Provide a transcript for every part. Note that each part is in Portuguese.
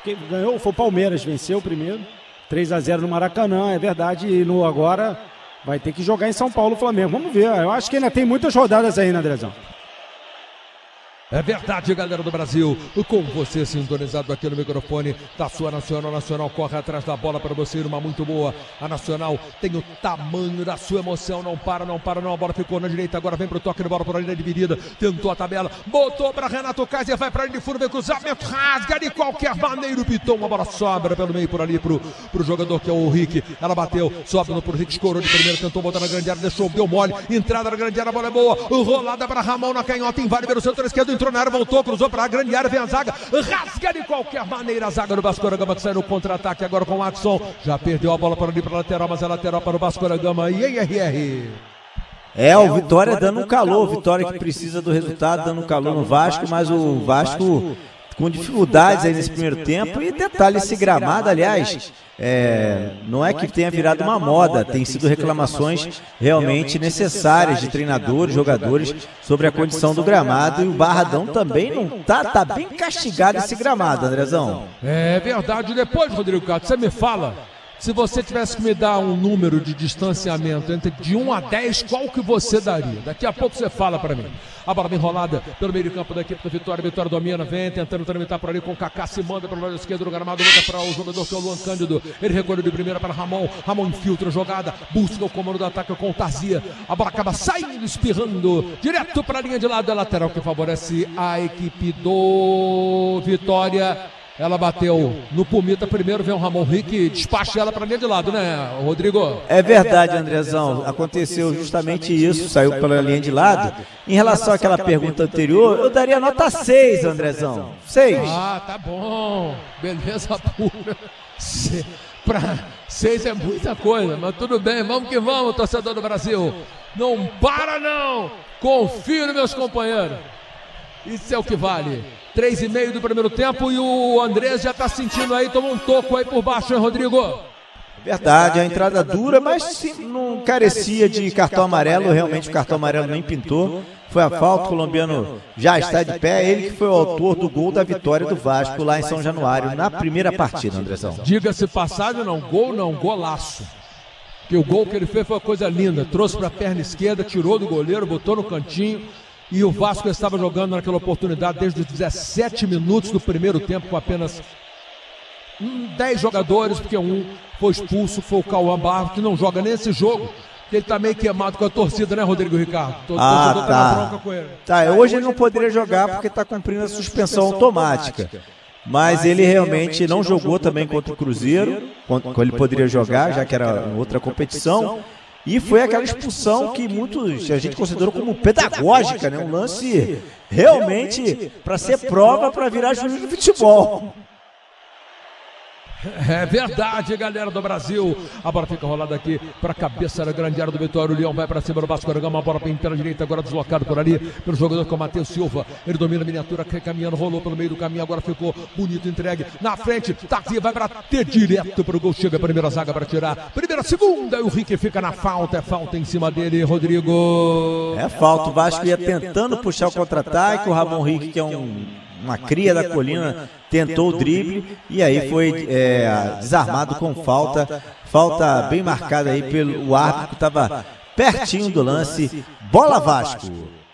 Quem ganhou foi o Palmeiras, venceu o primeiro. 3-0 no Maracanã, é verdade. E no agora vai ter que jogar em São Paulo o Flamengo. Vamos ver. Eu acho que ainda tem muitas rodadas aí, né, Andrezão? É verdade, galera do Brasil, com você sintonizado aqui no microfone da sua Nacional. Nacional corre atrás da bola para você ir uma muito boa. A Nacional tem o tamanho da sua emoção, não para, a bola ficou na direita, agora vem pro toque de bola por ali na dividida, tentou a tabela, botou para Renato Kaiser, vai para ali de fundo, vem cruzamento, rasga de qualquer maneira o Piton, uma bola sobra pelo meio por ali pro jogador que é o Rick, ela bateu, sobra pro Rick, escorou de primeira, tentou botar na grande área, deixou, deu mole, entrada na grande área, a bola é boa, rolada para Ramon na canhota, invade pelo setor esquerdo, entrou na área, voltou, cruzou para a grande área, vem a zaga, rasga de qualquer maneira a zaga do Vasco da Gama que sai no contra-ataque agora com o Adson, já perdeu a bola para ali para a lateral, mas é lateral para o Vasco da Gama e RR. O Vitória dando um calor, o Vitória que precisa do resultado, dando um calor no Vasco, mas o Vasco com dificuldades aí nesse primeiro tempo, e detalhe, esse gramado, aliás, não é que tenha virado uma moda, tem sido reclamações realmente necessárias de treinadores, jogadores, sobre a condição do gramado, e o Barradão também não tá bem castigado esse gramado, Andrezão. É verdade. Depois, Rodrigo Cato, você me fala, se você tivesse que me dar um número de distanciamento entre de 1 a 10, qual que você daria? Daqui a pouco você fala para mim. A bola bem enrolada pelo meio de campo da equipe da Vitória. Vitória domina, vem tentando tramitar por ali com o Kaká, se manda pelo lado esquerdo do gramado, luta para o jogador que é o Luan Cândido. Ele recolheu de primeira para Ramon. Ramon infiltra a jogada, busca o comando do ataque com o Tarzia. A bola acaba saindo, espirrando direto para a linha de lado da lateral que favorece a equipe do Vitória. Ela bateu no Pumita primeiro, vem o Ramon Rick, despacha ela para a linha de lado, né, Rodrigo? É verdade, Andrezão, aconteceu justamente isso, saiu pela linha de lado. Em relação àquela pergunta anterior, eu daria nota 6, Andrezão. 6. Ah, tá bom, beleza pura. 6 é muita coisa, mas tudo bem, vamos que vamos, torcedor do Brasil. Não para não, confio nos meus companheiros. Isso é o que vale. 3,5 do primeiro tempo e o Andrés já está sentindo aí, tomou um toco aí por baixo, hein, Rodrigo? Verdade, a entrada dura, mas não carecia de cartão amarelo, realmente o cartão amarelo nem pintou. Foi a falta, o colombiano já está de pé, ele que foi o autor do gol da vitória do Vasco lá em São Januário, na primeira partida, Andrezão. Diga-se passagem, não, gol não, golaço. Porque o gol que ele fez foi uma coisa linda, trouxe para a perna esquerda, tirou do goleiro, botou no cantinho. E o Vasco estava jogando naquela oportunidade desde os 17 minutos do primeiro tempo com apenas 10 jogadores, porque um foi expulso, foi o Cauã Barro, que não joga nesse jogo, que ele tá meio queimado com a torcida, né, Rodrigo Ricardo? Tá. Tá, hoje ele não poderia jogar porque está cumprindo a suspensão automática. Mas ele realmente não jogou também contra o Cruzeiro, quando ele poderia jogar, já que era outra competição. E foi aquela expulsão que a gente considerou como pedagógica, né? Um lance realmente para ser prova para virar juiz de futebol. É verdade, galera do Brasil. A bola fica rolada aqui para a cabeça da grande área do Vitória. O Leão vai para cima do Vasco da Gama. A bola bem pela direita, agora deslocado por ali pelo jogador que é o Matheus Silva. Ele domina a miniatura, caminhando, rolou pelo meio do caminho. Agora ficou bonito, entregue na frente. Tarzia vai para ter direto para o gol. Chega a primeira zaga para tirar. Primeira, segunda. E o Rick fica na falta. É falta em cima dele, Rodrigo. É falta. O Vasco ia tentando puxar o contra-ataque. O Ramon Rick, que é uma cria da colina, tentou o drible e aí foi desarmado com falta bem marcada aí pelo árbitro que estava pertinho do lance. Bola Vasco.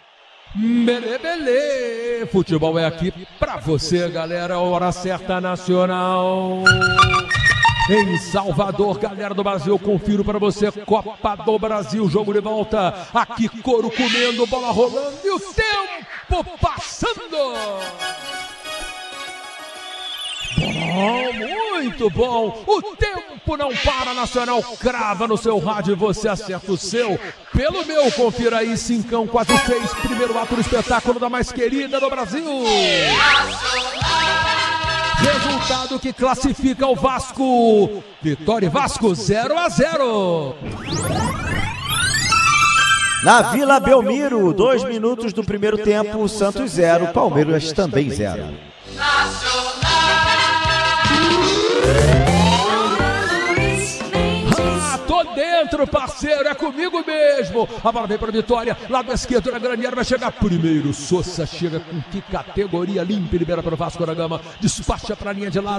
Belê. Futebol é aqui pra você, galera. Hora certa, Nacional. Em Salvador, galera do Brasil, confiro para você, Copa do Brasil, jogo de volta, aqui couro comendo, bola rolando e o tempo passando. Bom, muito bom, o tempo não para, Nacional crava no seu rádio e você acerta o seu. Pelo meu, confira aí, 5-4-6, primeiro ato do espetáculo da mais querida do Brasil. Resultado que classifica o Vasco. Vitória e Vasco 0-0. Na Vila Belmiro, 2 minutos do primeiro tempo, Santos 0, Palmeiras também 0. Tô dentro, parceiro, é comigo mesmo. A bola vem para a Vitória, lado esquerdo na grande área, vai chegar primeiro. Sousa chega com que categoria, limpa e libera para o Vasco da Gama, despacha para a linha de lado.